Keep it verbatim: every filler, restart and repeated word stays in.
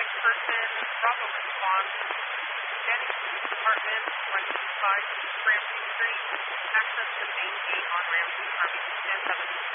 person, Bravo response, Denny Police Department, one two five Ramsey Street, access the main gate on Ramsey from ten seventy.